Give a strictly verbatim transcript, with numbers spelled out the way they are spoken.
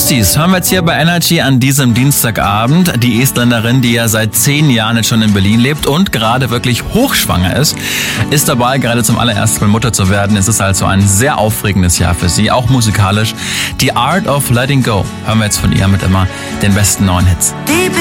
Ghosties hören wir jetzt hier bei Energy an diesem Dienstagabend. Die Estländerin, die ja seit zehn Jahren jetzt schon in Berlin lebt und gerade wirklich hochschwanger ist, ist dabei, gerade zum allerersten Mal Mutter zu werden. Es ist also ein sehr aufregendes Jahr für sie, auch musikalisch. The Art of Letting Go hören wir jetzt von ihr mit immer den besten neuen Hits.